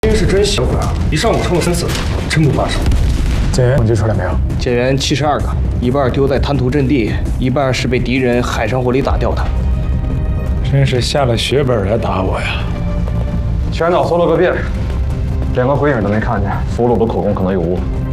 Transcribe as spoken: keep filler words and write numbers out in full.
今天是真邪乎啊！一上午冲了生死，真不怕生。 减员统计出来没有？ 减员七十二个，一半丢在滩涂阵地，一半是被敌人海上火力打掉的。 真是下了血本来打我呀！ 全岛搜了个遍，连个鬼影都没看见，俘虏的口供可能有误。